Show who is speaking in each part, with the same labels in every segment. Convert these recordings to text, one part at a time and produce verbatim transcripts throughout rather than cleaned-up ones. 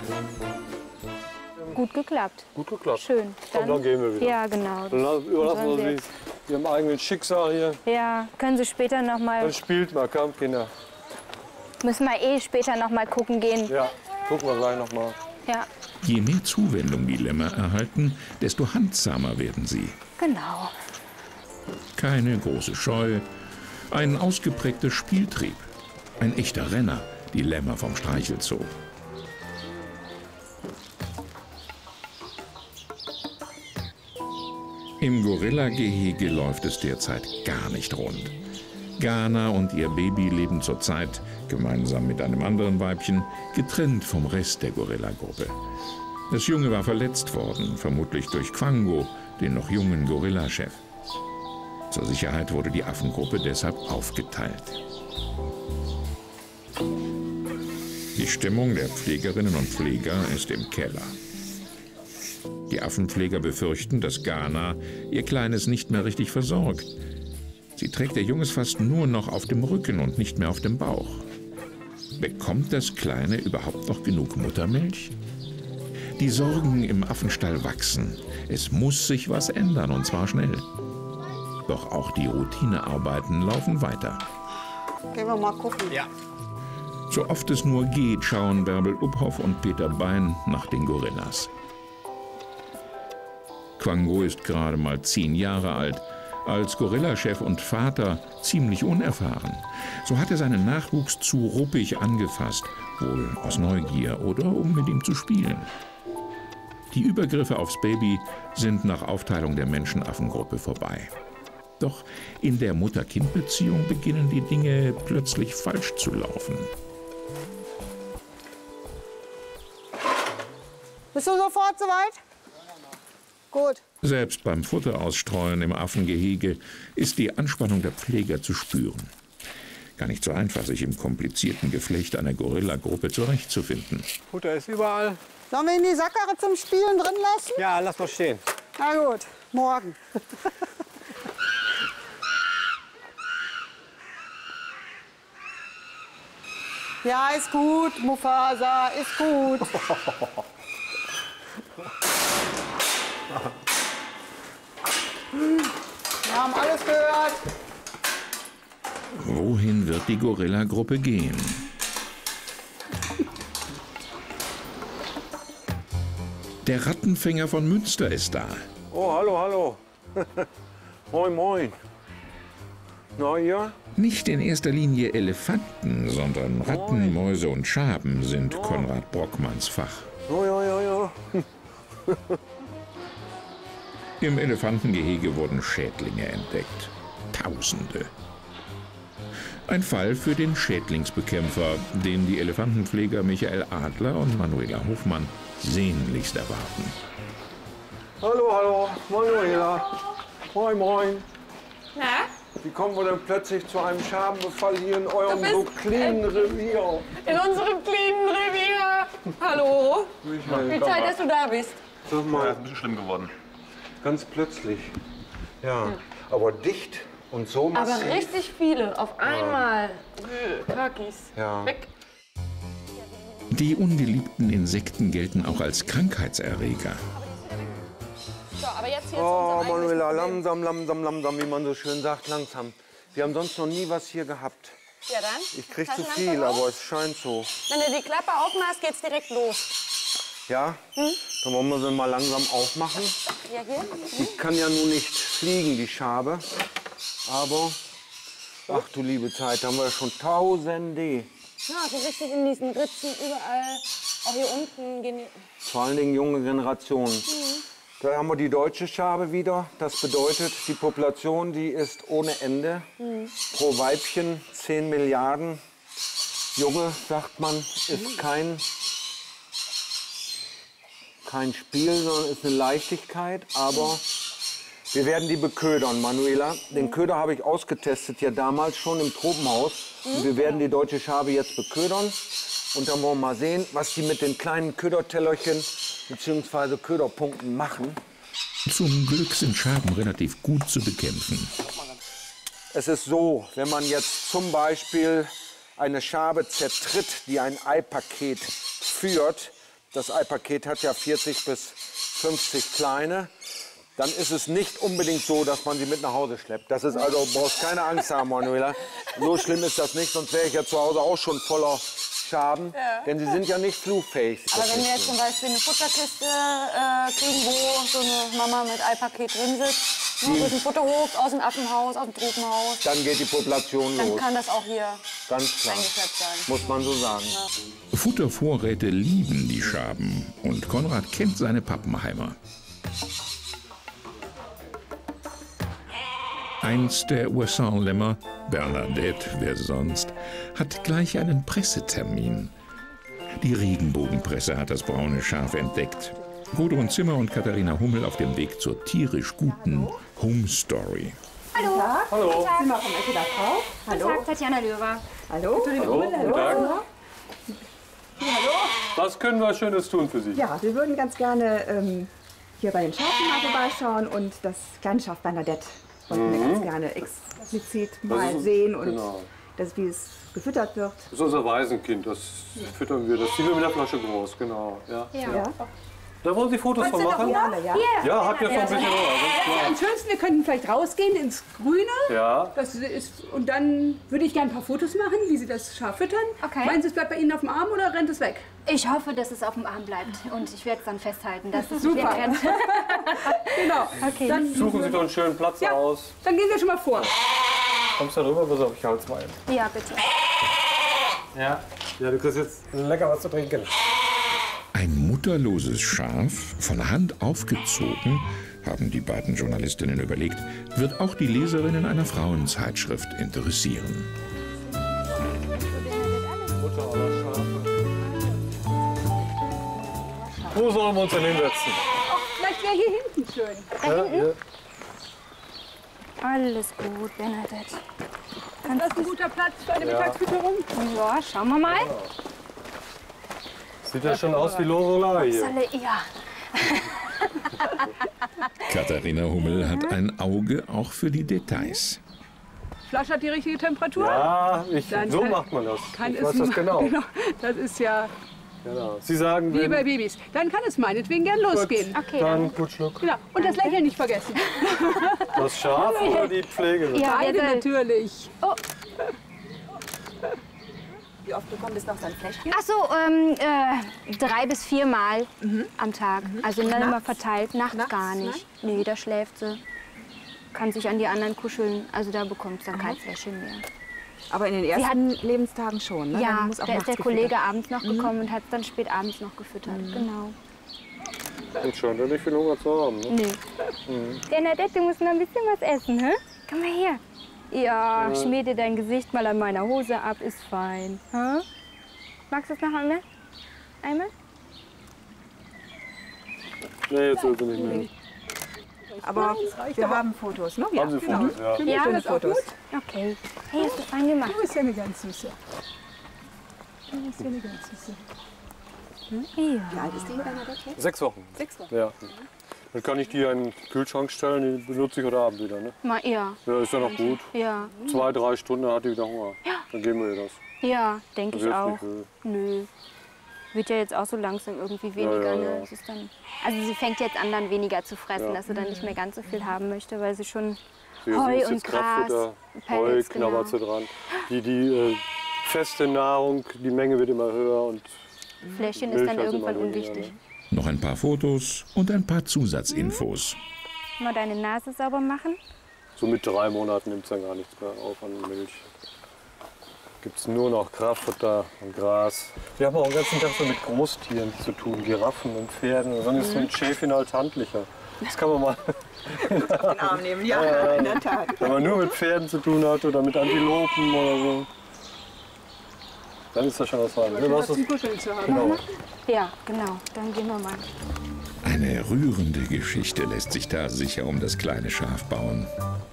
Speaker 1: Gut geklappt.
Speaker 2: Gut geklappt.
Speaker 1: Schön.
Speaker 2: Dann, dann gehen wir wieder.
Speaker 1: Ja, genau.
Speaker 2: Dann überlassen wir Sie Ihrem eigenen Schicksal hier.
Speaker 1: Ja, können Sie später noch mal.
Speaker 2: Dann spielt mal, komm, Kinder.
Speaker 1: Müssen wir eh später noch mal gucken gehen.
Speaker 2: Ja, gucken wir gleich noch mal.
Speaker 1: Ja.
Speaker 3: Je mehr Zuwendung die Lämmer erhalten, desto handsamer werden sie.
Speaker 1: Genau.
Speaker 3: Keine große Scheu, ein ausgeprägter Spieltrieb. Ein echter Renner, die Lämmer vom Streichelzoo. Im Gorilla-Gehege läuft es derzeit gar nicht rund. Ghana und ihr Baby leben zurzeit, gemeinsam mit einem anderen Weibchen, getrennt vom Rest der Gorilla-Gruppe. Das Junge war verletzt worden, vermutlich durch Quango, den noch jungen Gorilla-Chef. Zur Sicherheit wurde die Affengruppe deshalb aufgeteilt. Die Stimmung der Pflegerinnen und Pfleger ist im Keller. Die Affenpfleger befürchten, dass Ghana ihr Kleines nicht mehr richtig versorgt. Sie trägt ihr Junges fast nur noch auf dem Rücken und nicht mehr auf dem Bauch. Bekommt das Kleine überhaupt noch genug Muttermilch? Die Sorgen im Affenstall wachsen. Es muss sich was ändern, und zwar schnell. Doch auch die Routinearbeiten laufen weiter.
Speaker 4: Gehen wir mal gucken.
Speaker 5: Ja.
Speaker 3: So oft es nur geht, schauen Bärbel Uphoff und Peter Bein nach den Gorillas. Quango ist gerade mal zehn Jahre alt, als Gorillachef und Vater ziemlich unerfahren. So hat er seinen Nachwuchs zu ruppig angefasst, wohl aus Neugier oder um mit ihm zu spielen. Die Übergriffe aufs Baby sind nach Aufteilung der Menschenaffengruppe vorbei. Doch in der Mutter-Kind-Beziehung beginnen die Dinge plötzlich falsch zu laufen.
Speaker 4: Bist du sofort soweit? Gut.
Speaker 3: Selbst beim Futterausstreuen im Affengehege ist die Anspannung der Pfleger zu spüren. Gar nicht so einfach, sich im komplizierten Geflecht einer Gorilla-Gruppe zurechtzufinden.
Speaker 2: Futter ist überall.
Speaker 4: Sollen wir ihn die Sackkarre zum Spielen drin lassen?
Speaker 2: Ja, lass mal stehen.
Speaker 4: Na gut, morgen. Ja, ist gut, Mufasa, ist gut. Wir haben alles gehört.
Speaker 3: Wohin wird die Gorilla-Gruppe gehen? Der Rattenfänger von Münster ist da.
Speaker 2: Oh, hallo, hallo. Moin, moin. Na ja?
Speaker 3: Nicht in erster Linie Elefanten, sondern Ratten, Mäuse und Schaben sind Konrad Brockmanns Fach.
Speaker 2: Oh, ja, ja, ja.
Speaker 3: Im Elefantengehege wurden Schädlinge entdeckt. Tausende. Ein Fall für den Schädlingsbekämpfer, den die Elefantenpfleger Michael Adler und Manuela Hofmann sehnlichst erwarten.
Speaker 2: Hallo, hallo, Manuela. Moin, moin.
Speaker 6: Na?
Speaker 2: Wie kommen wir denn plötzlich zu einem Schabenbefall hier in eurem
Speaker 6: bist,
Speaker 2: so kleinen
Speaker 6: äh,
Speaker 2: Revier?
Speaker 6: In unserem kleinen Revier. Hallo. Wie Zeit, dass du da bist.
Speaker 2: Sag mal,
Speaker 5: Ja, ist ein bisschen schlimm geworden.
Speaker 2: ganz plötzlich. Ja, aber dicht und so massiv.
Speaker 6: Aber richtig viele auf einmal. Äh, Kakis.
Speaker 2: Ja.
Speaker 6: Weg.
Speaker 3: Die ungeliebten Insekten gelten auch als Krankheitserreger.
Speaker 6: So, aber jetzt hier
Speaker 2: Oh,
Speaker 6: zu unserem
Speaker 2: Manuela,
Speaker 6: eigentlichen Problem.
Speaker 2: langsam, langsam, langsam, wie man so schön sagt, langsam. Wir haben sonst noch nie was hier gehabt.
Speaker 6: Ja, dann.
Speaker 2: Ich krieg zu
Speaker 6: Taschenlampe
Speaker 2: viel,
Speaker 6: raus.
Speaker 2: aber es scheint so.
Speaker 6: Wenn du die Klappe aufmachst, geht's direkt los.
Speaker 2: Ja? Dann wollen wir sie mal langsam aufmachen.
Speaker 6: Ja, hier.
Speaker 2: Die kann ja nun nicht fliegen, die Schabe. Aber, ach du liebe Zeit, da haben wir schon Tausende.
Speaker 6: Ja, so richtig in diesen Ritzen überall. Auch hier unten gehen die.
Speaker 2: Vor allen Dingen junge Generationen. Da haben wir die deutsche Schabe wieder. Das bedeutet, die Population, die ist ohne Ende. Pro Weibchen zehn Milliarden. Junge, sagt man, ist kein, kein Spiel, sondern ist eine Leichtigkeit. Aber wir werden die beködern, Manuela. Den Köder habe ich ausgetestet ja damals schon im Tropenhaus. Und wir werden die deutsche Schabe jetzt beködern. Und dann wollen wir mal sehen, was die mit den kleinen Ködertellerchen bzw. Köderpunkten machen.
Speaker 3: Zum Glück sind Schaben relativ gut zu bekämpfen.
Speaker 2: Es ist so, wenn man jetzt zum Beispiel eine Schabe zertritt, die ein Eipaket führt, das Ei-Paket hat ja vierzig bis fünfzig kleine, dann ist es nicht unbedingt so, dass man sie mit nach Hause schleppt. Das ist also, du brauchst keine Angst haben, Manuela. So schlimm ist das nicht, sonst wäre ich ja zu Hause auch schon voller Schaben, ja. Denn sie sind ja nicht flugfähig.
Speaker 6: Aber wenn wir jetzt zum Beispiel eine Futterkiste äh, kriegen, wo so eine Mama mit Ei-Paket drin sitzt, nur durch den Futterhof, aus dem Affenhaus, aus dem Tropenhaus,
Speaker 2: dann geht die Population
Speaker 6: dann
Speaker 2: los.
Speaker 6: Dann kann das auch hier
Speaker 2: ganz klar
Speaker 6: eingeschleppt sein.
Speaker 2: Muss man so sagen.
Speaker 3: Ja. Futtervorräte lieben die Schaben und Konrad kennt seine Pappenheimer. Eins der Ouessant-Lämmer, Bernadette, wer sonst, hat gleich einen Pressetermin. Die Regenbogenpresse hat das braune Schaf entdeckt. Gudrun Zimmer und Katharina Hummel auf dem Weg zur tierisch guten Home Story.
Speaker 1: Hallo.
Speaker 5: Hallo.
Speaker 1: Guten
Speaker 5: Zimmer von Ecke Frau.
Speaker 1: Hallo. Guten Tag, Tatjana Löwer.
Speaker 5: Hallo.
Speaker 4: Hallo.
Speaker 5: Hallo.
Speaker 4: Hallo.
Speaker 5: Hallo.
Speaker 4: Was können wir Schönes tun für Sie?
Speaker 5: Ja, wir würden ganz gerne ähm, hier bei den Schafen mal vorbeischauen und das kleine Schaf Bernadette wollten wir ganz gerne explizit mal
Speaker 4: ist,
Speaker 5: sehen und
Speaker 4: genau.
Speaker 5: das, wie es gefüttert wird.
Speaker 4: Das ist unser Waisenkind, das füttern wir, das ziehen wir mit der Flasche groß, genau. Ja.
Speaker 1: Ja.
Speaker 5: Ja.
Speaker 4: Da wollen Sie Fotos von machen?
Speaker 5: Ja, ja.
Speaker 4: Ja, habt ihr schon ein bisschen Hunger?
Speaker 7: Am schönsten, wir könnten vielleicht rausgehen ins Grüne.
Speaker 4: Ja.
Speaker 7: Das ist, und dann würde ich gerne ein paar Fotos machen, wie Sie das Schaf füttern.
Speaker 1: Okay.
Speaker 7: Meinen Sie, es bleibt bei Ihnen auf dem Arm oder rennt es weg?
Speaker 1: Ich hoffe, dass es auf dem Arm bleibt und ich werde es dann festhalten, dass es
Speaker 7: Super.
Speaker 1: rennt.
Speaker 7: Genau.
Speaker 1: Okay.
Speaker 7: Dann,
Speaker 4: Suchen Sie doch einen schönen Platz
Speaker 7: Ja.
Speaker 4: aus.
Speaker 7: dann gehen wir schon mal vor.
Speaker 4: Kommst du da rüber? Pass auf, ich halt's mal eben.
Speaker 1: Ja, bitte.
Speaker 4: Ja. Ja, du kriegst jetzt lecker was zu trinken.
Speaker 3: Ein mutterloses Schaf, von Hand aufgezogen, haben die beiden Journalistinnen überlegt, wird auch die Leserinnen einer Frauenzeitschrift interessieren.
Speaker 4: Mutter aller Schafe. Wo sollen wir uns denn hinsetzen?
Speaker 7: Vielleicht wäre hier hinten schön.
Speaker 4: Ja, hier.
Speaker 1: Alles gut, Bernadette.
Speaker 7: Das ist ein guter Platz für eine
Speaker 4: Ja.
Speaker 7: Mittagsfütterung.
Speaker 1: Ja, schauen wir mal.
Speaker 4: Sieht ja schon aus wie Lorelei hier.
Speaker 1: Solle, ja.
Speaker 3: Katharina Hummel hat ein Auge auch für die Details.
Speaker 7: Flasche hat die richtige Temperatur.
Speaker 4: Ja, ich,
Speaker 7: Dann
Speaker 4: so
Speaker 7: kann-
Speaker 4: macht man das.
Speaker 7: Kann
Speaker 4: Ich
Speaker 7: es
Speaker 4: weiß das
Speaker 7: ma-
Speaker 4: genau.
Speaker 7: Das ist ja
Speaker 4: genau. Sie sagen,
Speaker 7: wie
Speaker 4: wenn,
Speaker 7: bei Babys. Dann kann es meinetwegen gern losgehen.
Speaker 1: Okay,
Speaker 4: dann gut Schluck.
Speaker 7: Genau. Und das Lächeln nicht vergessen.
Speaker 4: Das Schaf oder die Pflegerin?
Speaker 1: Ja,
Speaker 7: Beide
Speaker 1: wir sind-
Speaker 7: natürlich.
Speaker 5: Wie oft bekommt es noch sein Fläschchen?
Speaker 1: Ach so, ähm, äh, drei bis vier Mal am Tag. Also dann immer verteilt. Nachts,
Speaker 5: Nachts,
Speaker 1: gar nicht. Nee, da schläft sie. Kann sich an die anderen kuscheln. Also da bekommt sie dann kein Fläschchen mehr.
Speaker 5: Aber in den ersten Lebenstagen schon, ne?
Speaker 1: Ja,
Speaker 5: Dann muss auch
Speaker 1: da ist
Speaker 5: nachts
Speaker 1: der
Speaker 5: gefüttert
Speaker 1: Kollege abends noch gekommen und hat dann spät abends noch gefüttert. Genau.
Speaker 4: Und scheint ja nicht viel Hunger zu haben. Ne?
Speaker 1: Nee. Bernadette, du musst noch ein bisschen was essen, hä? Komm mal her. Ja, schmier dir dein Gesicht mal an meiner Hose ab, ist fein. Hä? Magst du es noch einmal? Einmal?
Speaker 4: Nee, jetzt will sie nicht mehr.
Speaker 5: Aber wir haben Fotos, ne? Ja.
Speaker 4: Haben Sie Fotos? Ja.
Speaker 1: Ja,
Speaker 5: Schöne Fotos.
Speaker 1: okay. Hey, hast du fein gemacht.
Speaker 7: Du bist ja eine ganz süße. Du bist ja eine ganz süße.
Speaker 1: Ja.
Speaker 5: Wie alt ist die Bernadette?
Speaker 4: Sechs Wochen.
Speaker 5: Sechs Wochen.
Speaker 4: Ja. Dann kann ich die in den Kühlschrank stellen, die benutze ich heute Abend wieder. Ne?
Speaker 1: Mal, ja.
Speaker 4: Ja, ist ja noch gut.
Speaker 1: Ja,
Speaker 4: Zwei, drei Stunden dann hat die wieder Hunger. Dann geben wir ihr das.
Speaker 1: ja, denke
Speaker 4: Das
Speaker 1: ich
Speaker 4: hilft
Speaker 1: auch.
Speaker 4: nicht viel.
Speaker 1: Nö. Wird ja jetzt auch so langsam irgendwie weniger.
Speaker 4: ja,
Speaker 1: Ne?
Speaker 4: ja.
Speaker 1: Es ist dann, also sie fängt jetzt an, dann weniger zu fressen,
Speaker 4: Ja.
Speaker 1: dass sie dann nicht mehr ganz so viel haben möchte, weil sie schon
Speaker 4: Sie
Speaker 1: Heu
Speaker 4: ist
Speaker 1: und
Speaker 4: jetzt
Speaker 1: Gras,
Speaker 4: Kraftfutter, Heu
Speaker 1: Pellets,
Speaker 4: knabbert sie
Speaker 1: genau.
Speaker 4: dran. Die, die äh, feste Nahrung, die Menge wird immer höher und
Speaker 1: Fläschchen ist
Speaker 4: Milch
Speaker 1: dann
Speaker 4: halt
Speaker 1: irgendwann
Speaker 4: immer weniger,
Speaker 1: unwichtig.
Speaker 4: ne?
Speaker 3: Noch ein paar Fotos und ein paar Zusatzinfos.
Speaker 1: Mal deine Nase sauber machen.
Speaker 4: So mit drei Monaten nimmt es dann gar nichts mehr auf an Milch. Gibt es nur noch Kraftfutter und Gras. Wir haben auch den ganzen Tag so mit Großtieren zu tun, Giraffen und Pferden. Und dann ist so ein Schäfchen halt handlicher. Das kann man mal,
Speaker 5: Den Arm nehmen, ja, in der Tat.
Speaker 4: wenn man nur mit Pferden zu tun hat oder mit Antilopen oder so. Dann ist das schon was Feines. Ne, was
Speaker 7: Zum
Speaker 4: ist-
Speaker 7: Kuscheln zu haben.
Speaker 4: Genau.
Speaker 1: Ja, genau. Dann gehen wir mal.
Speaker 3: Eine rührende Geschichte lässt sich da sicher um das kleine Schaf bauen.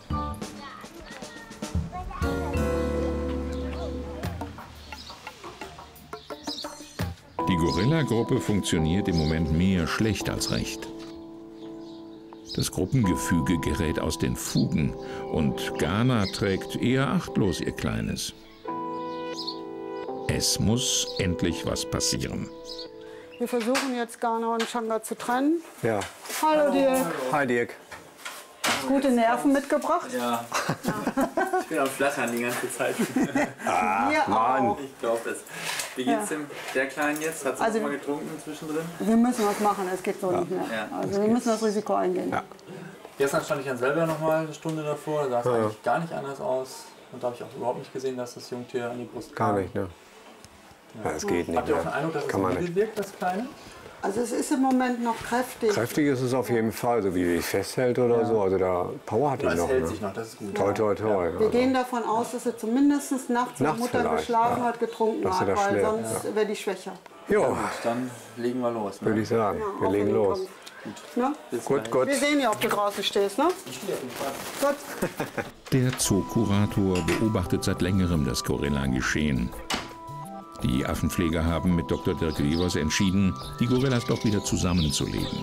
Speaker 3: Die Gorilla-Gruppe funktioniert im Moment mehr schlecht als recht. Das Gruppengefüge gerät aus den Fugen und Ghana trägt eher achtlos ihr Kleines. Es muss endlich was passieren.
Speaker 8: Wir versuchen jetzt Ghana und Changa zu trennen.
Speaker 9: Ja.
Speaker 8: Hallo Dirk.
Speaker 9: Hi Dirk.
Speaker 8: Gute Nerven mitgebracht?
Speaker 10: Ja. Ich bin am Flattern die ganze Zeit.
Speaker 9: Ah,
Speaker 8: Wir
Speaker 9: Mann.
Speaker 8: auch.
Speaker 10: Ich glaube es. Wie geht's dem der Kleinen jetzt? Hat sie
Speaker 8: Also-
Speaker 10: noch mal getrunken zwischendrin?
Speaker 8: Wir müssen was machen, es geht so nicht mehr.
Speaker 10: Ja.
Speaker 8: Also wir müssen das Risiko eingehen.
Speaker 9: Ja.
Speaker 10: Gestern stand ich dann selber noch mal eine Stunde davor. Da sah es eigentlich gar nicht anders aus. Und da habe ich auch überhaupt nicht gesehen, dass das Jungtier an die Brust kam.
Speaker 9: Gar nicht, ne? Ja, es geht nicht.
Speaker 10: Habt ihr auch den
Speaker 9: Ja.
Speaker 10: Eindruck, dass es
Speaker 9: Kann man
Speaker 10: müde
Speaker 9: nicht.
Speaker 10: wirkt, das Kleine?
Speaker 8: Also es ist im Moment noch kräftig.
Speaker 9: Kräftig ist es auf jeden Fall, so wie die festhält oder so. Also da Power hat die
Speaker 10: Ja, es
Speaker 9: noch.
Speaker 10: hält
Speaker 9: Ne?
Speaker 10: sich noch, das ist gut.
Speaker 9: Toi, toi, toi.
Speaker 8: Wir
Speaker 9: Also.
Speaker 8: gehen davon aus, dass sie zumindest nachts, wenn
Speaker 9: Nachts
Speaker 8: Mutter
Speaker 9: vielleicht,
Speaker 8: geschlafen
Speaker 9: ja.
Speaker 8: hat, getrunken
Speaker 9: Dass sie
Speaker 8: hat,
Speaker 9: da
Speaker 8: weil
Speaker 9: schläft,
Speaker 8: sonst wäre die schwächer.
Speaker 9: Jo,
Speaker 10: Gut, dann legen wir los.
Speaker 9: würde
Speaker 10: Ne?
Speaker 9: ich sagen. Wir
Speaker 8: Auf
Speaker 9: legen
Speaker 8: den
Speaker 9: los.
Speaker 8: Kampf. Ne?
Speaker 10: Bis
Speaker 9: Gut,
Speaker 10: dahin.
Speaker 9: gut.
Speaker 8: Wir sehen ja, ob du draußen stehst, ne?
Speaker 10: Ich stehe auf dem Fahrrad.
Speaker 8: Gut.
Speaker 3: Der Zookurator beobachtet seit längerem das Gorilla-Geschehen. Die Affenpfleger haben mit Doktor Dirk Wevers entschieden, die Gorillas doch wieder zusammenzulegen.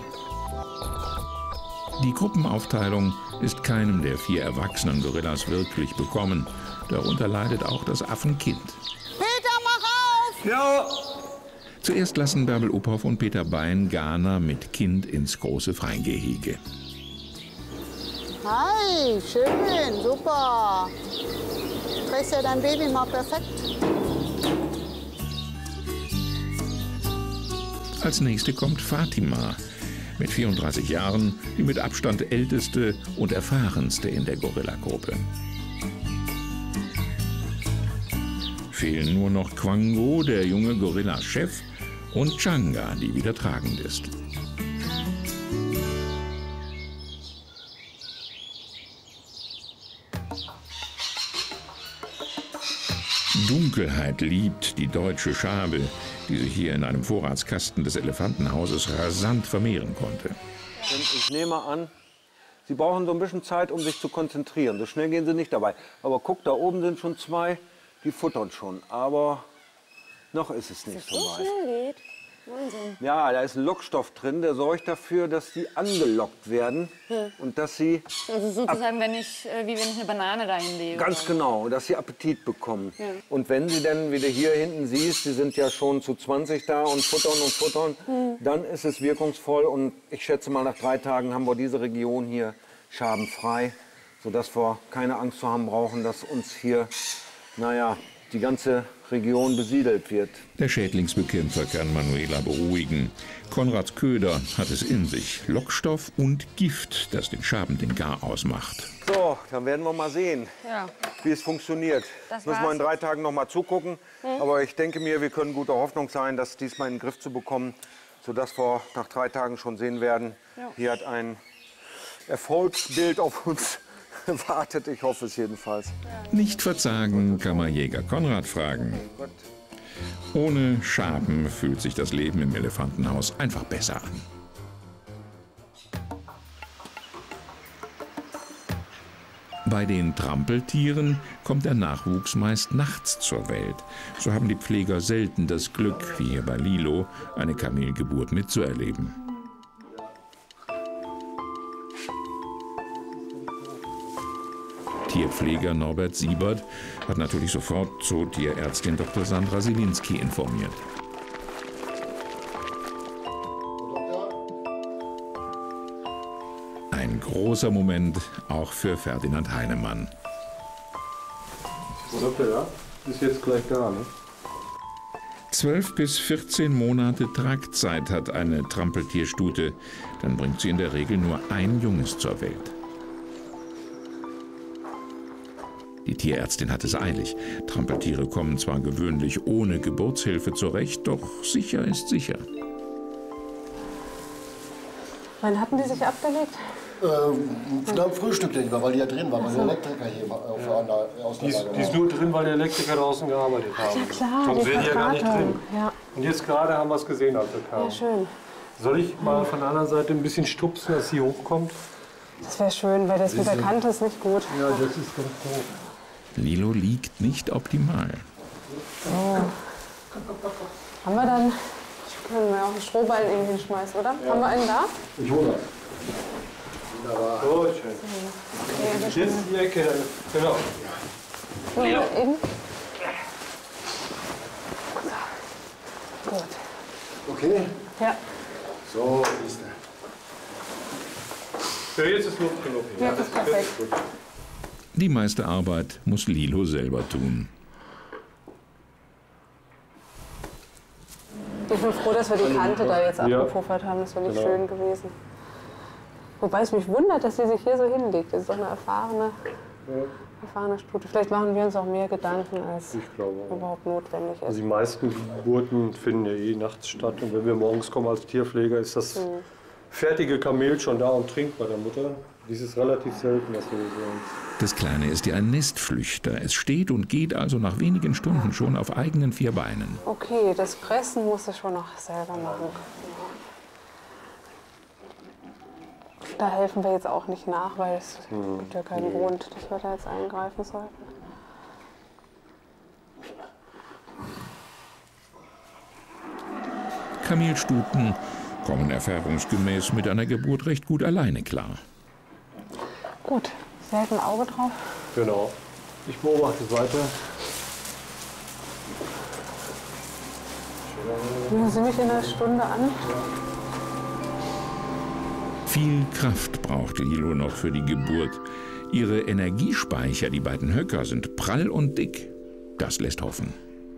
Speaker 3: Die Gruppenaufteilung ist keinem der vier erwachsenen Gorillas wirklich bekommen. Darunter leidet auch das Affenkind.
Speaker 8: Peter, mach auf!
Speaker 9: Ja.
Speaker 3: Zuerst lassen Bärbel Uphoff und Peter Bein Ghana mit Kind ins große Freigehege.
Speaker 8: Hi, schön, super. Du trägst ja dein Baby mal perfekt.
Speaker 3: Als nächste kommt Fatima, mit vierunddreißig Jahren die mit Abstand älteste und erfahrenste in der Gorilla-Gruppe. Fehlen nur noch Quango, der junge Gorilla-Chef, und Changa, die wieder tragend ist. Dunkelheit liebt die deutsche Schabe, die sich hier in einem Vorratskasten des Elefantenhauses rasant vermehren konnte.
Speaker 2: Ich nehme an, Sie brauchen so ein bisschen Zeit, um sich zu konzentrieren. So schnell gehen Sie nicht dabei. Aber guck, da oben sind schon zwei, die futtern schon. Aber noch ist es nicht so weit.
Speaker 6: Geht. Wahnsinn.
Speaker 2: Ja, da ist ein Lockstoff drin, der sorgt dafür, dass die angelockt werden und dass sie
Speaker 6: Also sozusagen, wenn ich, äh, wie wenn ich eine Banane dahin lege.
Speaker 2: ganz genau, dass sie Appetit bekommen. Und wenn sie dann, wie du hier hinten siehst, sie sind ja schon zu zwanzig da und futtern und futtern, dann ist es wirkungsvoll. Und ich schätze mal, nach drei Tagen haben wir diese Region hier schabenfrei, sodass wir keine Angst zu haben brauchen, dass uns hier, naja, die ganze Region besiedelt wird.
Speaker 3: Der Schädlingsbekämpfer kann Manuela beruhigen. Konrads Köder hat es in sich. Lockstoff und Gift, das den Schaben den Garaus macht.
Speaker 2: So, dann werden wir mal sehen,
Speaker 6: Ja.
Speaker 2: wie es funktioniert.
Speaker 6: Das
Speaker 2: Müssen wir in
Speaker 6: war's.
Speaker 2: drei Tagen noch mal zugucken. Aber ich denke mir, wir können guter Hoffnung sein, das diesmal in den Griff zu bekommen, sodass wir nach drei Tagen schon sehen werden, hier hat ein Erfolgsbild auf uns wartet. Ich hoffe es jedenfalls.
Speaker 3: Nicht verzagen, kann man Jäger Konrad fragen. Ohne Schaben fühlt sich das Leben im Elefantenhaus einfach besser an. Bei den Trampeltieren kommt der Nachwuchs meist nachts zur Welt. So haben die Pfleger selten das Glück, wie hier bei Lilo, eine Kamelgeburt mitzuerleben. Tierpfleger Norbert Siebert hat natürlich sofort Zootierärztin Doktor Sandra Silinski informiert. Ein großer Moment auch für Ferdinand Heinemann.
Speaker 4: Frau Doktor, ja? Ist jetzt gleich da, ne?
Speaker 3: Zwölf bis vierzehn Monate Tragzeit hat eine Trampeltierstute. Dann bringt sie in der Regel nur ein Junges zur Welt. Die Tierärztin hat es eilig. Trampeltiere kommen zwar gewöhnlich ohne Geburtshilfe zurecht, doch sicher ist sicher.
Speaker 8: Wann hatten die sich abgelegt?
Speaker 11: Ähm, nach dem Frühstück, denke ich mal, weil die ja drin waren, weil der Elektriker hier auf der Anlage,
Speaker 4: Die ist,
Speaker 11: Außenanlage
Speaker 4: die ist nur drin, weil die Elektriker draußen gearbeitet haben.
Speaker 8: Ja klar,
Speaker 4: Sonst
Speaker 8: die
Speaker 4: wären die ja gar nicht
Speaker 8: Verdrahtung.
Speaker 4: drin.
Speaker 8: Ja.
Speaker 4: Und jetzt gerade haben wir es gesehen, als wir kamen.
Speaker 8: Ja, schön.
Speaker 4: Soll ich mal von der anderen Seite ein bisschen stupsen, dass sie hochkommt?
Speaker 8: Das wäre schön, weil das mit der Kante ist nicht gut.
Speaker 4: Ja, das ist ganz gut.
Speaker 3: Lilo liegt nicht optimal.
Speaker 8: So. Haben wir dann... Können wir auch einen Strohballen irgendwie hinschmeißen, oder? Ja. Haben wir einen da?
Speaker 11: Ich hole das.
Speaker 4: So, schön.
Speaker 8: Okay,
Speaker 4: Jetzt die Ecke, genau.
Speaker 8: so, eben. So. Gut.
Speaker 11: Okay.
Speaker 8: Ja.
Speaker 11: So ist er.
Speaker 4: Ja, jetzt ist Luft genug.
Speaker 8: Jetzt
Speaker 4: Ja,
Speaker 8: ist perfekt.
Speaker 3: Die meiste Arbeit muss Lilo selber tun.
Speaker 8: Ich bin froh, dass wir die Kante da jetzt
Speaker 4: Ja.
Speaker 8: abgepuffert haben. Das wäre nicht
Speaker 4: Genau.
Speaker 8: schön gewesen. Wobei es mich wundert, dass sie sich hier so hinlegt. Das ist doch eine erfahrene, erfahrene Stute. Vielleicht machen wir uns auch mehr Gedanken, als
Speaker 4: Ich glaube auch.
Speaker 8: überhaupt notwendig
Speaker 4: Also
Speaker 8: ist.
Speaker 4: die meisten Geburten finden ja eh nachts statt. Und wenn wir morgens kommen als Tierpfleger, ist das
Speaker 8: Mhm.
Speaker 4: fertige Kamel schon da und trinkt bei der Mutter. Dies ist relativ selten, was wir sehen.
Speaker 3: Das Kleine ist ja ein Nestflüchter. Es steht und geht also nach wenigen Stunden schon auf eigenen vier Beinen.
Speaker 8: Okay, das Pressen muss ich schon noch selber machen. Da helfen wir jetzt auch nicht nach, weil es gibt ja keinen Grund, dass wir da jetzt eingreifen sollten.
Speaker 3: Kamelstuten kommen erfahrungsgemäß mit einer Geburt recht gut alleine klar.
Speaker 8: Gut, Sie halten ein Auge drauf.
Speaker 4: Genau. Ich beobachte es weiter.
Speaker 8: Rufen Sie mich in einer Stunde an.
Speaker 3: Viel Kraft braucht Lilo noch für die Geburt. Ihre Energiespeicher, die beiden Höcker, sind prall und dick. Das lässt hoffen.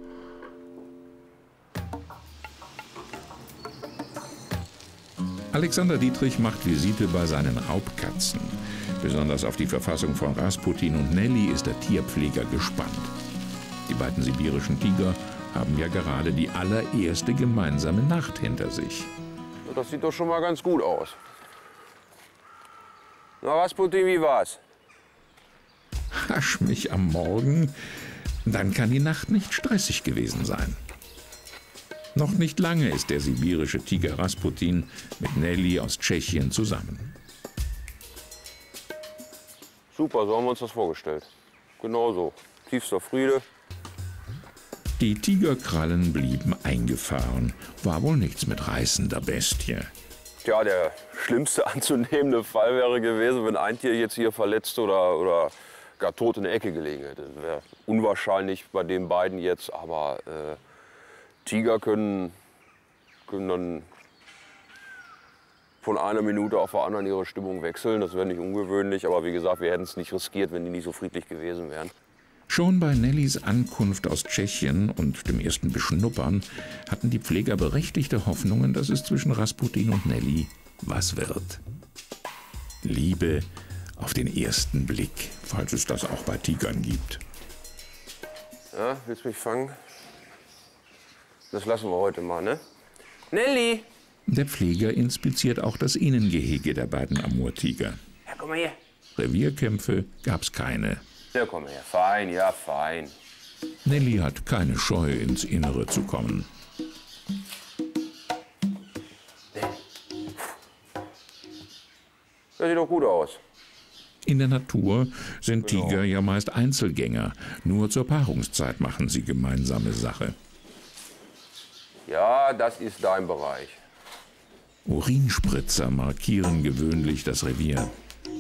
Speaker 3: Alexander Dietrich macht Visite bei seinen Raubkatzen. Besonders auf die Verfassung von Rasputin und Nelly ist der Tierpfleger gespannt. Die beiden sibirischen Tiger haben ja gerade die allererste gemeinsame Nacht hinter sich.
Speaker 2: Das sieht doch schon mal ganz gut aus. Na, Rasputin, wie war's?
Speaker 3: Hasch mich am Morgen, dann kann die Nacht nicht stressig gewesen sein. Noch nicht lange ist der sibirische Tiger Rasputin mit Nelly aus Tschechien zusammen.
Speaker 2: Super, so haben wir uns das vorgestellt. Genau so. Tiefster Friede.
Speaker 3: Die Tigerkrallen blieben eingefahren. War wohl nichts mit reißender Bestie.
Speaker 2: Tja, der schlimmste anzunehmende Fall wäre gewesen, wenn ein Tier jetzt hier verletzt oder, oder gar tot in der Ecke gelegen hätte. Das wäre unwahrscheinlich bei den beiden jetzt, aber äh, Tiger können, können dann von einer Minute auf die andere ihre Stimmung wechseln. Das wäre nicht ungewöhnlich, aber wie gesagt, wir hätten es nicht riskiert, wenn die nicht so friedlich gewesen wären.
Speaker 3: Schon bei Nellys Ankunft aus Tschechien und dem ersten Beschnuppern hatten die Pfleger berechtigte Hoffnungen, dass es zwischen Rasputin und Nelly was wird. Liebe auf den ersten Blick, falls es das auch bei Tigern gibt.
Speaker 2: Ja, willst du mich fangen? Das lassen wir heute mal, ne? Nelly!
Speaker 3: Der Pfleger inspiziert auch das Innengehege der beiden Amurtiger.
Speaker 2: Ja, komm mal her.
Speaker 3: Revierkämpfe gab's keine.
Speaker 2: Ja, komm mal her. Fein, ja, fein.
Speaker 3: Nelly hat keine Scheu, ins Innere zu kommen.
Speaker 2: Das sieht doch gut aus.
Speaker 3: In der Natur sind Tiger ja meist Einzelgänger. Nur zur Paarungszeit machen sie gemeinsame Sache.
Speaker 2: Ja, das ist dein Bereich.
Speaker 3: Urinspritzer markieren gewöhnlich das Revier.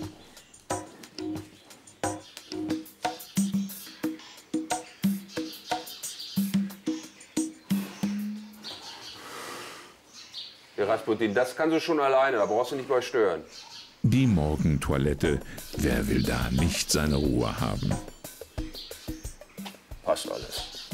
Speaker 2: Ja, Rasputin, das kannst du schon alleine, da brauchst du nicht mal stören.
Speaker 3: Die Morgentoilette. Wer will da nicht seine Ruhe haben?
Speaker 2: Passt alles.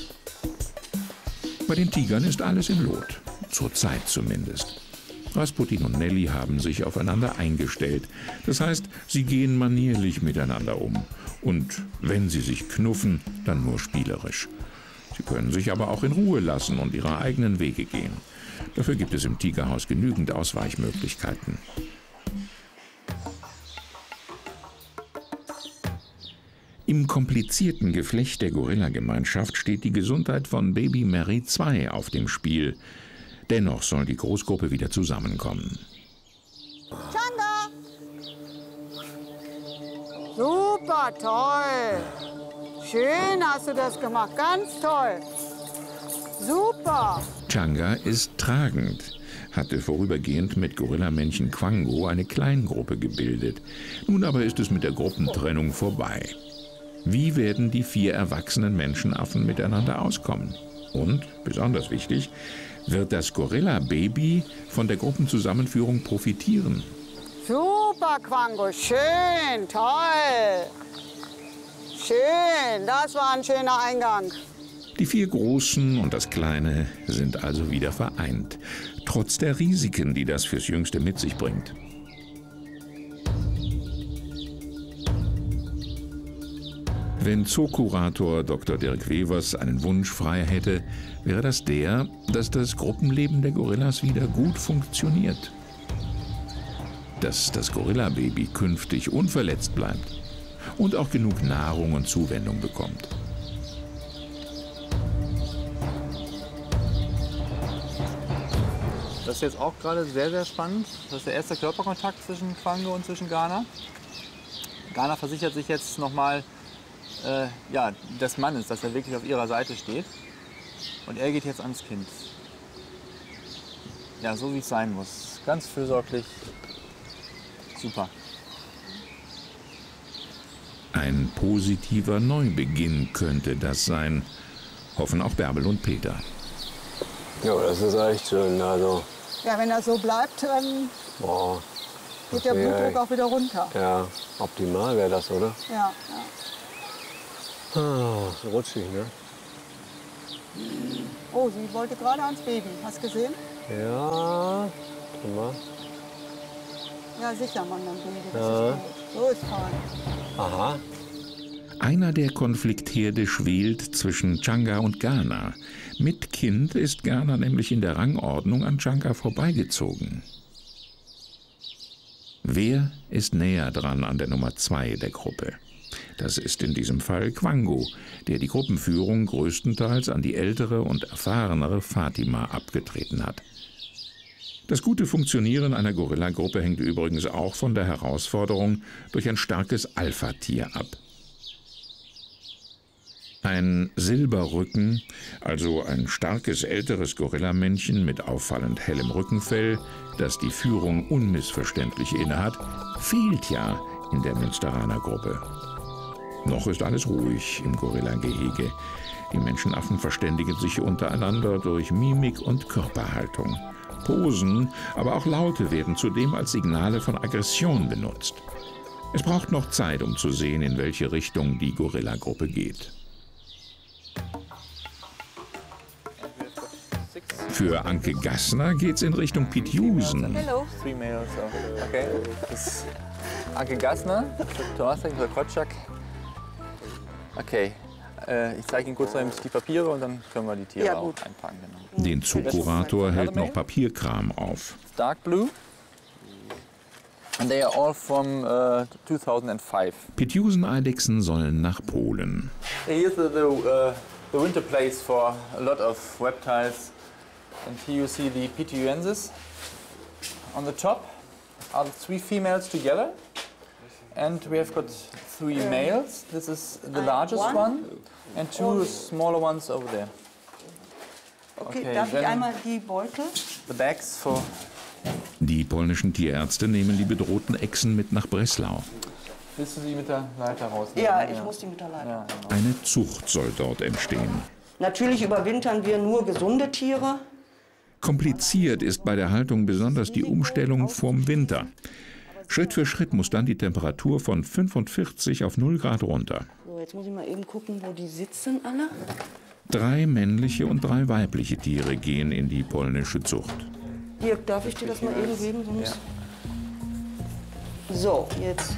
Speaker 3: Bei den Tigern ist alles im Lot. Zur Zeit zumindest. Rasputin und Nelly haben sich aufeinander eingestellt. Das heißt, sie gehen manierlich miteinander um. Und wenn sie sich knuffen, dann nur spielerisch. Sie können sich aber auch in Ruhe lassen und ihre eigenen Wege gehen. Dafür gibt es im Tigerhaus genügend Ausweichmöglichkeiten. Im komplizierten Geflecht der Gorilla-Gemeinschaft steht die Gesundheit von Baby Mary zwei auf dem Spiel. Dennoch soll die Großgruppe wieder zusammenkommen.
Speaker 12: Changa! Super, toll! Schön hast du das gemacht, ganz toll! Super!
Speaker 3: Changa ist tragend, hatte vorübergehend mit Gorillamännchen Quango eine Kleingruppe gebildet. Nun aber ist es mit der Gruppentrennung vorbei. Wie werden die vier erwachsenen Menschenaffen miteinander auskommen? Und, besonders wichtig, Wird das Gorilla-Baby von der Gruppenzusammenführung profitieren?
Speaker 12: Super, Quango, schön, toll. Schön, das war ein schöner Eingang.
Speaker 3: Die vier Großen und das Kleine sind also wieder vereint, trotz der Risiken, die das fürs Jüngste mit sich bringt. Wenn Zookurator Doktor Dirk Wevers einen Wunsch frei hätte, wäre das der, dass das Gruppenleben der Gorillas wieder gut funktioniert. Dass das Gorilla-Baby künftig unverletzt bleibt und auch genug Nahrung und Zuwendung bekommt.
Speaker 10: Das ist jetzt auch gerade sehr, sehr spannend. Das ist der erste Körperkontakt zwischen Quango und zwischen Ghana. Ghana versichert sich jetzt nochmal äh, ja, des Mannes, dass er wirklich auf ihrer Seite steht. Und er geht jetzt ans Kind. Ja, so wie es sein muss. Ganz fürsorglich. Super.
Speaker 3: Ein positiver Neubeginn könnte das sein, hoffen auch Bärbel und Peter.
Speaker 9: Ja, das ist echt schön. Also,
Speaker 12: Ja, wenn das so bleibt, dann
Speaker 9: boah,
Speaker 12: geht der
Speaker 9: wär-
Speaker 12: Blutdruck auch wieder runter.
Speaker 9: Ja, optimal wäre das, oder?
Speaker 12: Ja, ja.
Speaker 9: Ah, so rutschig, ne?
Speaker 12: Oh, sie wollte gerade ans Baby. Hast du gesehen?
Speaker 9: Ja, warte mal.
Speaker 12: Ja, sicher, Mann, am Baby. Das
Speaker 9: Ja.
Speaker 12: ist gut. So ist fein.
Speaker 9: Aha.
Speaker 3: Einer der Konfliktherde schwelt zwischen Changa und Ghana. Mit Kind ist Ghana nämlich in der Rangordnung an Changa vorbeigezogen. Wer ist näher dran an der Nummer zwei der Gruppe? Das ist in diesem Fall Quango, der die Gruppenführung größtenteils an die ältere und erfahrenere Fatima abgetreten hat. Das gute Funktionieren einer Gorillagruppe hängt übrigens auch von der Herausforderung durch ein starkes Alpha-Tier ab. Ein Silberrücken, also ein starkes älteres Gorillamännchen mit auffallend hellem Rückenfell, das die Führung unmissverständlich innehat, fehlt ja in der Münsteraner Gruppe. Noch ist alles ruhig im Gorillagehege. Die Menschenaffen verständigen sich untereinander durch Mimik und Körperhaltung. Posen, aber auch Laute werden zudem als Signale von Aggression benutzt. Es braucht noch Zeit, um zu sehen, in welche Richtung die Gorillagruppe geht. Für Anke Gassner geht's in Richtung Pitjusen.
Speaker 10: Hello. Three males, so. Okay. Das ist Anke Gassner, Thomas Kotschak. Okay. Äh, ich zeige Ihnen kurz noch die Papiere und dann können wir die Tiere
Speaker 12: Ja,
Speaker 10: auch
Speaker 12: gut.
Speaker 10: einpacken. Genau.
Speaker 3: Den Zookurator hält noch Papierkram auf.
Speaker 10: Dark blue. And they are all from uh, two thousand five.
Speaker 3: Pitjusen-Eidechsen sollen nach Polen.
Speaker 10: Here's the, the, uh, the winter place for a lot of reptiles. And here you see the Pitjuensis. On the top are the three females together. And we have got three males. This is the largest
Speaker 6: one.
Speaker 10: one. And two smaller ones over there.
Speaker 6: Okay,
Speaker 10: Okay,
Speaker 6: darf ich
Speaker 10: then-
Speaker 6: einmal die Beutel?
Speaker 10: The bags for...
Speaker 3: Die polnischen Tierärzte nehmen die bedrohten Echsen mit nach Breslau.
Speaker 10: Willst du sie mit der Leiter rausnehmen?
Speaker 6: Ja, ich muss die mit der Leiter.
Speaker 10: Ja, genau.
Speaker 3: Eine Zucht soll dort entstehen.
Speaker 6: Natürlich überwintern wir nur gesunde Tiere.
Speaker 3: Kompliziert ist bei der Haltung besonders die Umstellung vorm Winter. Schritt für Schritt muss dann die Temperatur von fünfundvierzig auf null Grad runter.
Speaker 6: So, jetzt muss ich mal eben gucken, wo die sitzen alle.
Speaker 3: Drei männliche und drei weibliche Tiere gehen in die polnische Zucht.
Speaker 6: Dirk, darf ich dir das mal eben geben? Sonst... So, jetzt.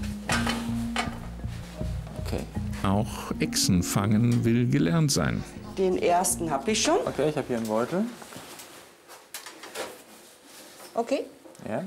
Speaker 10: Okay.
Speaker 3: Auch Echsen fangen will gelernt sein.
Speaker 6: Den ersten habe ich schon.
Speaker 10: Okay, ich habe hier einen Beutel.
Speaker 6: Okay.
Speaker 10: Ja.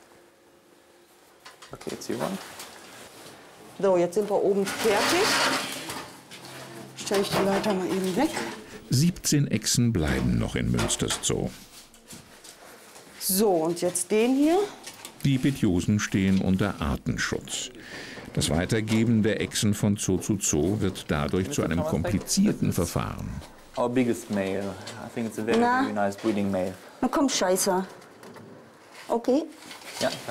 Speaker 10: Okay, jetzt hier one.
Speaker 6: So, jetzt sind wir oben fertig. Stelle ich die Leiter mal eben weg.
Speaker 3: siebzehn Echsen bleiben noch in Münsters Zoo.
Speaker 6: So, und jetzt den hier.
Speaker 3: Die Pitjusen stehen unter Artenschutz. Das Weitergeben der Echsen von Zoo zu Zoo wird dadurch zu einem komplizierten Verfahren.
Speaker 10: Our biggest male. I think it's a very,
Speaker 6: Na?
Speaker 10: very nice breeding male.
Speaker 6: Na komm, Scheiße. Okay.
Speaker 10: Ja, ich hab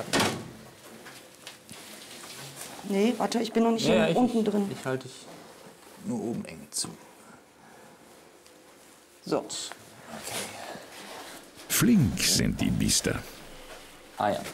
Speaker 6: Nee, warte, ich bin noch nicht
Speaker 10: Ja,
Speaker 6: hier
Speaker 10: ich-
Speaker 6: unten drin.
Speaker 10: Ich halte dich nur oben eng zu.
Speaker 6: So.
Speaker 3: Flink sind die Biester.
Speaker 10: Ah ja.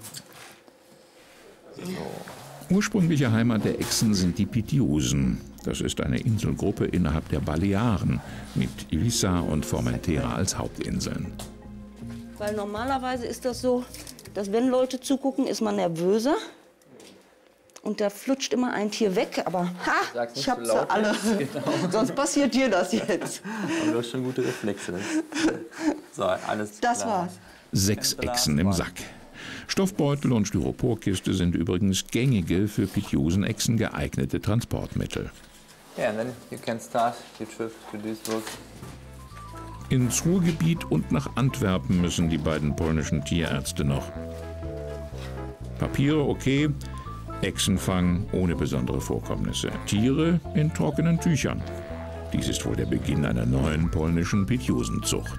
Speaker 3: Ursprüngliche Heimat der Echsen sind die Pitiusen. Das ist eine Inselgruppe innerhalb der Balearen mit Ibiza und Formentera als Hauptinseln.
Speaker 13: Weil normalerweise ist das so, dass wenn Leute zugucken, ist man nervöser. Und da flutscht immer ein Tier weg, aber ha, ich hab sie alle. Genau. Sonst passiert dir das jetzt.
Speaker 10: Aber du hast schon gute Reflexe. So, alles
Speaker 13: Das
Speaker 10: klar.
Speaker 13: war's.
Speaker 3: Sechs Echsen im Sack. Stoffbeutel und Styroporkiste sind übrigens gängige, für Pitiusen-Echsen geeignete Transportmittel.
Speaker 10: Yeah, and then you can start your trip to Duisburg.
Speaker 3: Ins Ruhrgebiet und nach Antwerpen müssen die beiden polnischen Tierärzte noch. Papiere okay, Echsenfang ohne besondere Vorkommnisse. Tiere in trockenen Tüchern. Dies ist wohl der Beginn einer neuen polnischen Pitiusenzucht.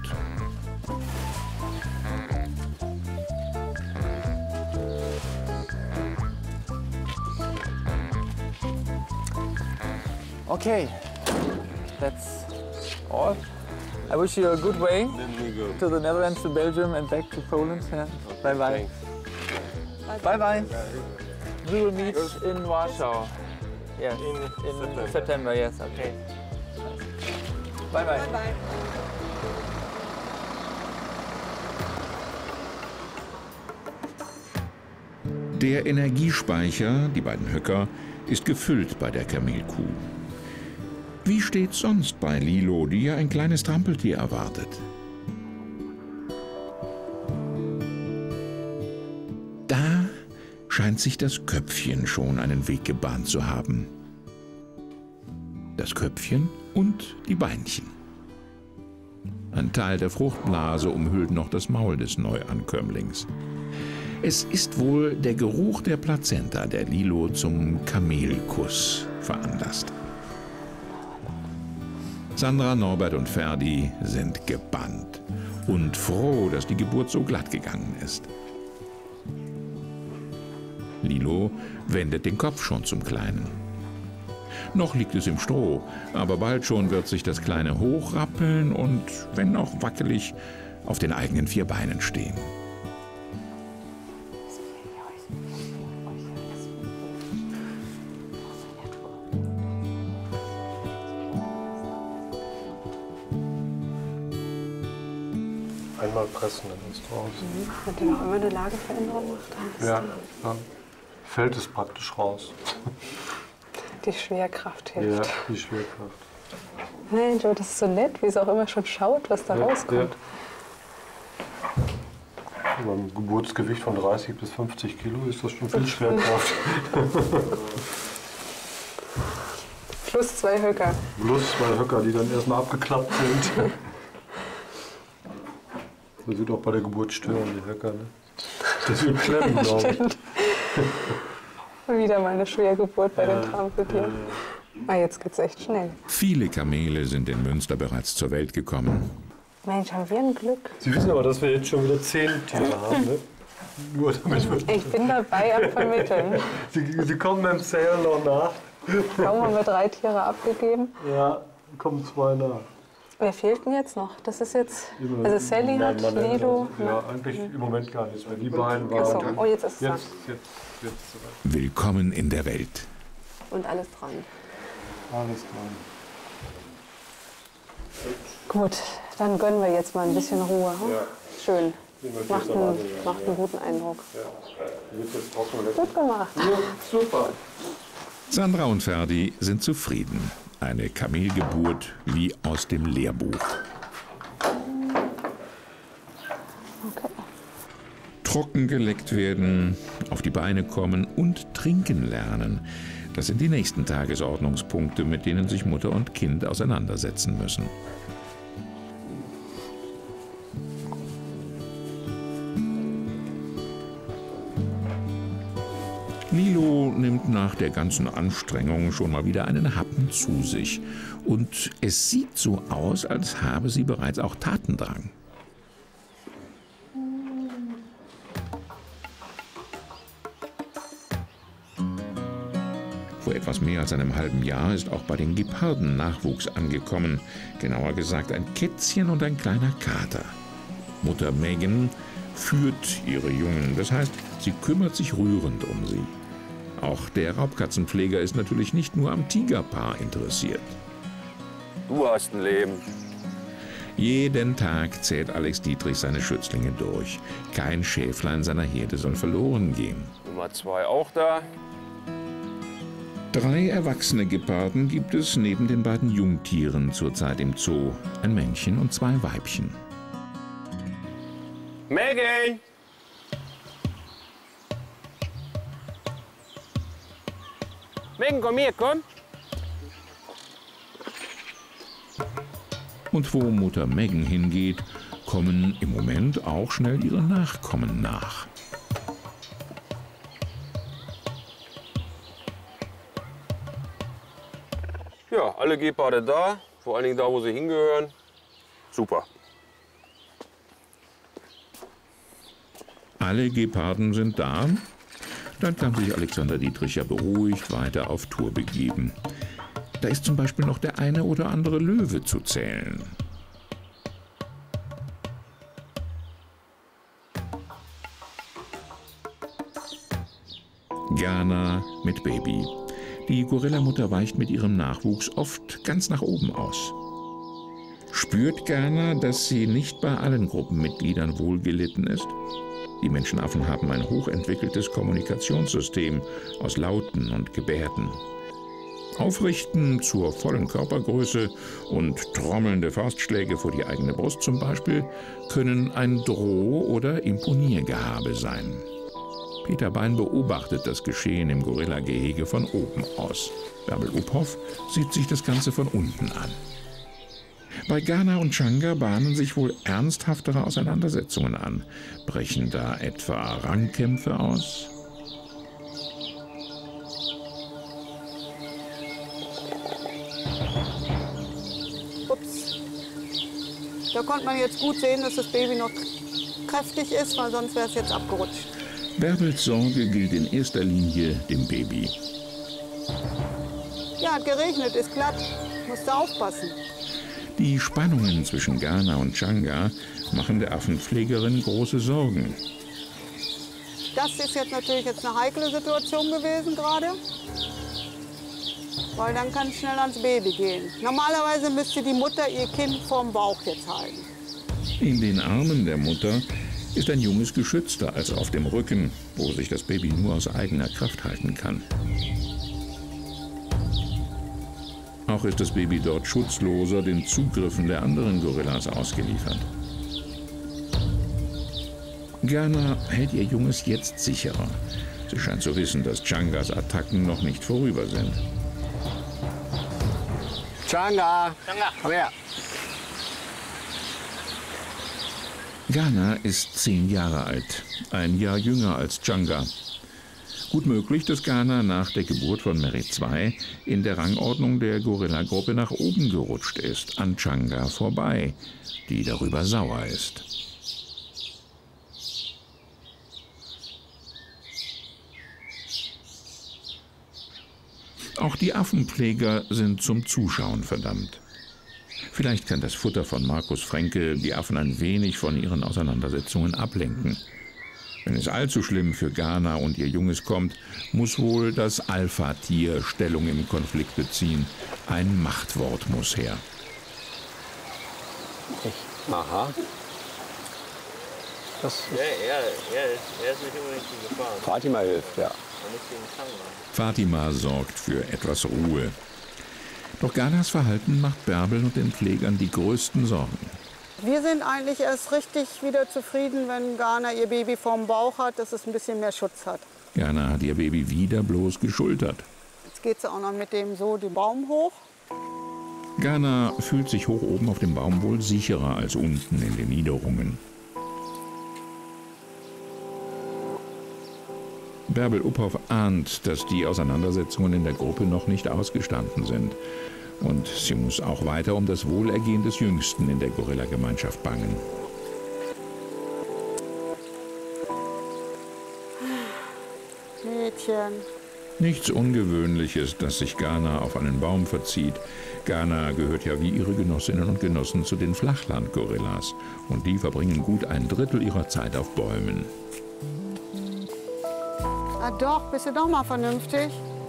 Speaker 10: Okay, that's all. I wish you a good way to the Netherlands, to Belgium and back to Poland. Yeah. Bye bye. Bye bye. We will meet in Warsaw. Yes, in, in September. Yes, okay. Bye bye. Bye bye.
Speaker 3: Der Energiespeicher, die beiden Höcker, ist gefüllt bei der Kamelkuh. Wie steht's sonst bei Lilo, die ja ein kleines Trampeltier erwartet? Da scheint sich das Köpfchen schon einen Weg gebahnt zu haben. Das Köpfchen und die Beinchen. Ein Teil der Fruchtblase umhüllt noch das Maul des Neuankömmlings. Es ist wohl der Geruch der Plazenta, der Lilo zum Kamelkuss veranlasst. Sandra, Norbert und Ferdi sind gebannt und froh, dass die Geburt so glatt gegangen ist. Lilo wendet den Kopf schon zum Kleinen. Noch liegt es im Stroh, aber bald schon wird sich das Kleine hochrappeln und, wenn auch wackelig, auf den eigenen vier Beinen stehen.
Speaker 4: Einmal pressen, dann ist es raus.
Speaker 8: Mhm. Wenn ihr noch immer eine Lageveränderung macht, dann,
Speaker 4: ja, dann fällt es praktisch raus.
Speaker 8: Die Schwerkraft hilft.
Speaker 4: Ja, die Schwerkraft.
Speaker 8: Mensch, aber das ist so nett, wie es auch immer schon schaut, was da
Speaker 4: ja,
Speaker 8: rauskommt.
Speaker 4: Ja. Beim Geburtsgewicht von dreißig bis fünfzig Kilo ist das schon viel Schwerkraft.
Speaker 8: Plus zwei Höcker.
Speaker 4: Plus zwei Höcker, die dann erstmal abgeklappt sind. Das wird auch bei der Geburt stören, die Höcker. Ne? Das wird klemmen, glaube ich.
Speaker 8: Wieder mal eine Schwergeburt bei den Trampeltieren. Ah, jetzt geht's echt schnell.
Speaker 3: Viele Kamele sind in Münster bereits zur Welt gekommen.
Speaker 8: Mensch, haben wir ein Glück.
Speaker 4: Sie wissen aber, dass wir jetzt schon wieder zehn Tiere haben, ne? Nur damit wir
Speaker 8: Ich bin dabei am Vermitteln.
Speaker 4: Sie, Sie kommen beim Zählen noch nach.
Speaker 8: Kaum haben wir drei Tiere abgegeben.
Speaker 4: Ja, kommen zwei nach.
Speaker 8: Wer fehlt denn jetzt noch? Das ist jetzt. Also Sally hat, Lilo.
Speaker 4: Ja, eigentlich im Moment gar nichts mehr. Die beiden waren.
Speaker 8: Achso, oh, jetzt ist es
Speaker 4: jetzt, jetzt, jetzt.
Speaker 3: Willkommen in der Welt.
Speaker 8: Und alles dran.
Speaker 4: Alles dran.
Speaker 8: Gut, dann gönnen wir jetzt mal ein bisschen Ruhe. Hm?
Speaker 4: Ja.
Speaker 8: Schön. Macht einen, macht einen guten Eindruck.
Speaker 4: Ja.
Speaker 8: Gut gemacht.
Speaker 4: Ja, super.
Speaker 3: Sandra und Ferdi sind zufrieden. Eine Kamelgeburt wie aus dem Lehrbuch.
Speaker 8: Okay.
Speaker 3: Trocken geleckt werden, auf die Beine kommen und trinken lernen. Das sind die nächsten Tagesordnungspunkte, mit denen sich Mutter und Kind auseinandersetzen müssen. Lilo nimmt nach der ganzen Anstrengung schon mal wieder einen Happen zu sich. Und es sieht so aus, als habe sie bereits auch Tatendrang. Vor etwas mehr als einem halben Jahr ist auch bei den Geparden Nachwuchs angekommen. Genauer gesagt ein Kätzchen und ein kleiner Kater. Mutter Megan führt ihre Jungen, das heißt, sie kümmert sich rührend um sie. Auch der Raubkatzenpfleger ist natürlich nicht nur am Tigerpaar interessiert.
Speaker 9: Du hast ein Leben.
Speaker 3: Jeden Tag zählt Alex Dietrich seine Schützlinge durch. Kein Schäflein seiner Herde soll verloren gehen.
Speaker 9: Nummer zwei auch da.
Speaker 3: Drei erwachsene Geparden gibt es neben den beiden Jungtieren zurzeit im Zoo. Ein Männchen und zwei Weibchen.
Speaker 9: Megan! Megan, komm hier, komm.
Speaker 3: Und wo Mutter Megan hingeht, kommen im Moment auch schnell ihre Nachkommen nach.
Speaker 9: Ja, alle Geparde da, vor allen Dingen da, wo sie hingehören. Super.
Speaker 3: Alle Geparden sind da. Dann kann sich Alexander Dietrich ja beruhigt weiter auf Tour begeben. Da ist zum Beispiel noch der eine oder andere Löwe zu zählen. Ghana mit Baby. Die Gorillamutter weicht mit ihrem Nachwuchs oft ganz nach oben aus. Spürt Ghana, dass sie nicht bei allen Gruppenmitgliedern wohlgelitten ist? Die Menschenaffen haben ein hochentwickeltes Kommunikationssystem aus Lauten und Gebärden. Aufrichten zur vollen Körpergröße und trommelnde Faustschläge vor die eigene Brust zum Beispiel können ein Droh- oder Imponiergehabe sein. Peter Bein beobachtet das Geschehen im Gorillagehege von oben aus. Bärbel Uphoff sieht sich das Ganze von unten an. Bei Ghana und Changa bahnen sich wohl ernsthaftere Auseinandersetzungen an. Brechen da etwa Rangkämpfe aus?
Speaker 12: Ups. Da konnte man jetzt gut sehen, dass das Baby noch kräftig ist, weil sonst wäre es jetzt abgerutscht.
Speaker 3: Bärbels Sorge gilt in erster Linie dem Baby.
Speaker 12: Ja, hat geregnet, ist glatt. Musste aufpassen.
Speaker 3: Die Spannungen zwischen Ghana und Changa machen der Affenpflegerin große Sorgen.
Speaker 12: Das ist jetzt natürlich jetzt eine heikle Situation gewesen gerade. Weil dann kann es schnell ans Baby gehen. Normalerweise müsste die Mutter ihr Kind vorm Bauch jetzt halten.
Speaker 3: In den Armen der Mutter ist ein Junges geschützter als auf dem Rücken, wo sich das Baby nur aus eigener Kraft halten kann. Auch ist das Baby dort schutzloser den Zugriffen der anderen Gorillas ausgeliefert. Ghana hält ihr Junges jetzt sicherer. Sie scheint zu wissen, dass Changas Attacken noch nicht vorüber sind.
Speaker 9: Changa, Changa, komm her.
Speaker 3: Ghana ist zehn Jahre alt, ein Jahr jünger als Changa. Gut möglich, dass Ghana nach der Geburt von Mary zwei in der Rangordnung der Gorilla-Gruppe nach oben gerutscht ist, an Changa vorbei, die darüber sauer ist. Auch die Affenpfleger sind zum Zuschauen verdammt. Vielleicht kann das Futter von Markus Fränke die Affen ein wenig von ihren Auseinandersetzungen ablenken. Wenn es allzu schlimm für Ghana und ihr Junges kommt, muss wohl das Alpha-Tier Stellung im Konflikt beziehen. Ein Machtwort muss her.
Speaker 9: Aha. Das ist
Speaker 14: ja, er, er, ist, er ist nicht unbedingt die Gefahr.
Speaker 9: Fatima hilft, ja.
Speaker 3: Fatima sorgt für etwas Ruhe. Doch Ghanas Verhalten macht Bärbel und den Pflegern die größten Sorgen.
Speaker 12: Wir sind eigentlich erst richtig wieder zufrieden, wenn Ghana ihr Baby vorm Bauch hat, dass es ein bisschen mehr Schutz hat.
Speaker 3: Ghana hat ihr Baby wieder bloß geschultert.
Speaker 12: Jetzt geht sie auch noch mit dem so den Baum hoch.
Speaker 3: Ghana fühlt sich hoch oben auf dem Baum wohl sicherer als unten in den Niederungen. Bärbel Uphoff ahnt, dass die Auseinandersetzungen in der Gruppe noch nicht ausgestanden sind. Und sie muss auch weiter um das Wohlergehen des Jüngsten in der Gorilla-Gemeinschaft bangen.
Speaker 12: Mädchen.
Speaker 3: Nichts Ungewöhnliches, dass sich Ghana auf einen Baum verzieht. Ghana gehört ja wie ihre Genossinnen und Genossen zu den Flachland-Gorillas. Und die verbringen gut ein Drittel ihrer Zeit auf Bäumen.
Speaker 12: Ah doch, bist du doch mal vernünftig?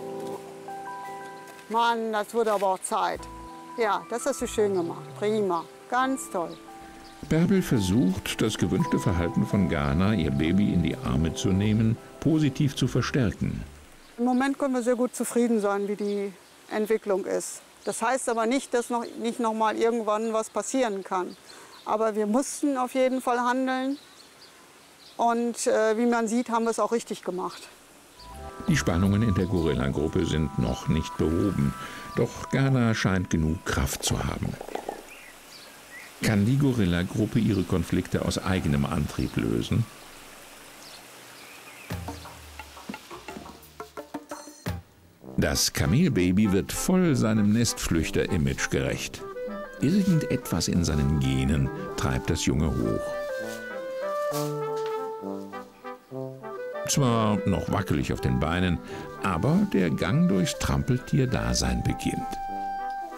Speaker 12: Mann, das wurde aber auch Zeit. Ja, das hast du schön gemacht. Prima. Ganz toll.
Speaker 3: Bärbel versucht, das gewünschte Verhalten von Ghana, ihr Baby in die Arme zu nehmen, positiv zu verstärken.
Speaker 12: Im Moment können wir sehr gut zufrieden sein, wie die Entwicklung ist. Das heißt aber nicht, dass noch, nicht noch mal irgendwann was passieren kann. Aber wir mussten auf jeden Fall handeln. Und äh, wie man sieht, haben wir es auch richtig gemacht.
Speaker 3: Die Spannungen in der Gorilla-Gruppe sind noch nicht behoben. Doch Ghana scheint genug Kraft zu haben. Kann die Gorilla-Gruppe ihre Konflikte aus eigenem Antrieb lösen? Das Kamelbaby wird voll seinem Nestflüchter-Image gerecht. Irgendetwas in seinen Genen treibt das Junge hoch. Zwar noch wackelig auf den Beinen, aber der Gang durchs Trampeltier-Dasein beginnt.